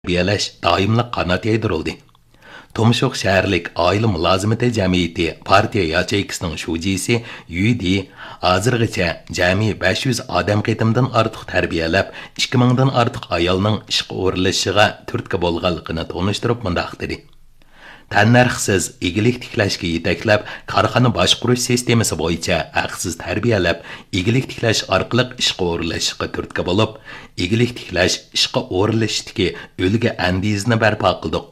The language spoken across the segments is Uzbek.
tarbiyalash doimli qanot yaydirildi. Tumshuq shaharlik oila mulozimati jamiyati partiya yacheykining shujisi Yudi hozirgacha jami 500 odam qitimdan ortiq tarbiyalab, 2000 dan ortiq ayolning ishga o'rilishiga turtki bo'lganligini tonishtirib mundaq dedi. Tannarxsiz igilik tiklashga yetaklab, korxona boshqarish sistemasi bo'yicha haqsiz tarbiyalab, igilik tiklash orqali ishga o'rilishga turtki bo'lib, igilik tiklash ishga o'rilishdagi o'lga andizni barpo qildik.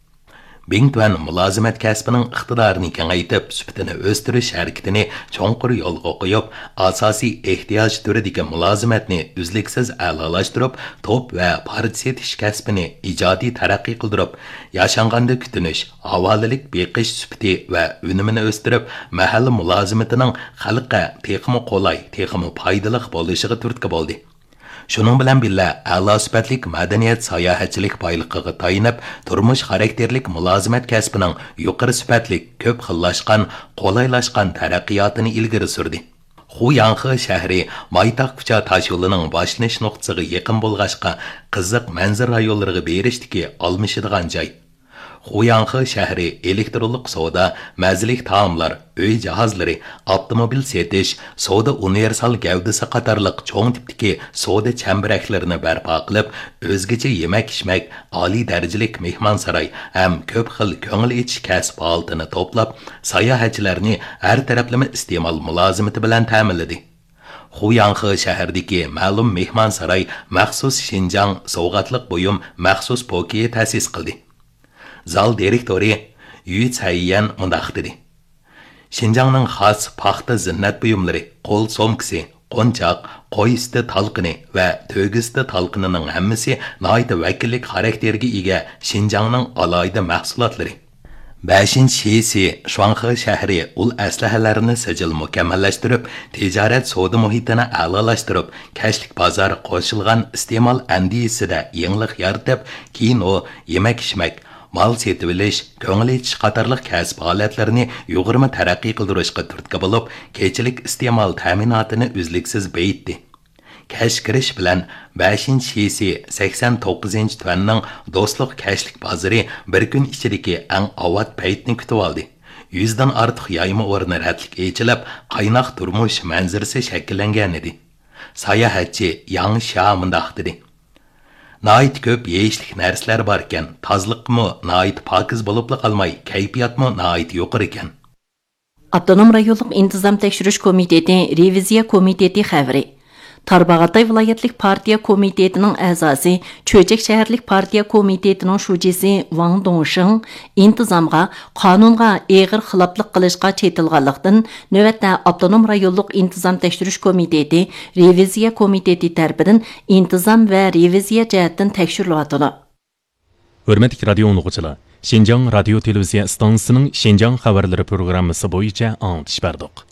Bingtuan mulozimat kasbining iqtidorini kengaytib, sifatini o'stirish harakatini cho'nqur yo'lga qo'yib, asosiy ehtiyoj turidagi mulozimatni uzluksiz a'lolashtirib, to'p va partiya tish kasbini ijodiy taraqqiy qildirib, yashanganda kutinish, havolilik beqish sifati va unumini o'stirib, mahalla mulozimatining xalqqa texmi qolay, texmi foydali bo'lishiga turtki bo'ldi. Şunun bilan birga a'lo sifatlik madaniyat sayohatchilik boyligiga tayinib, turmush xarakterlik mulozimat kasbining yuqori sifatlik, ko'p xillashgan, qolaylashgan taraqqiyotini ilgari surdi. Xuyanxi shahri Maytaq kucha tosh yo'lining boshlanish nuqtasiga yaqin bo'lg'ashqa qiziq manzara rayonlariga berishdiki almishadigan joy. Xuyanxi shahri elektronlik savdo, mazalik taomlar, uy jihozlari, avtomobil setish, savdo universal gavdasi qatorliq cho'ng tipdagi savdo chambaraklarini barpo qilib, o'zgacha yemak-ichmak, oliy darajalik mehmonsaroy ham ko'p xil ko'ngil ichish kasb faoliyatini to'plab, sayohatchilarni har taraflama iste'mol mulozimati bilan ta'minladi. Xuyanxi shahridagi ma'lum mehmonsaroy maxsus Xinjiang sovg'atliq buyum maxsus pokiya ta'sis qildi. Zal direktori Yu Caiyan mundaq dedi. Xinjiangning xos paxta zinnat buyumlari, qo'l somkisi, qo'nchoq, qo'y isti talqini va to'gisti talqinining hammasi nihoyat vakillik xarakteriga ega Xinjiangning alohida mahsulotlari. 5-shisi Shuanghe shahri ul aslahalarini sijil mukammallashtirib, tijorat savdo muhitini a'lolashtirib, kashlik bozor qo'shilgan iste'mol andisida yangilik yaratib, kino, yemak-ichmak, mal setib olish, ko'ngil ichish qatorliq kasb holatlarini yuqori taraqqiy qildirishga turtki bo'lib, kechilik iste'mol ta'minotini uzluksiz beyitdi. Kash kirish bilan 5-shisi 89-tuanning do'stlik kashlik bozori bir kun ichidagi eng avvat paytni kutib oldi. 100 dan ortiq yayma o'rni ratlik echilib, qaynoq turmush manzarasi shakllangan edi. Sayohatchi Yang Sha mundaq dedi. Nait ko'p yeyishlik narsalar bor ekan, tozliqmi nait pokiz bo'libla qolmay, kayfiyatmi nait yuqori ekan. Avtonom rayonlik intizom tekshirish komiteti reviziya komiteti xabari. Tarbağatay vilayetlik partiya komitetining a'zosi, Cho'chak shaharlik partiya komitetining shujisi Wang Dongsheng intizomga, qonunga eg'ir xiloflik qilishga chetilganlikdan navbatda avtonom rayonlik intizom tekshirish komiteti reviziya komiteti tarafidan intizom va reviziya jihatdan tekshirilyapti. Hurmatli radio o'quvchilar, Xinjiang radio televiziya stansiyasining Xinjiang xabarlari programmasi bo'yicha anglitish berdik.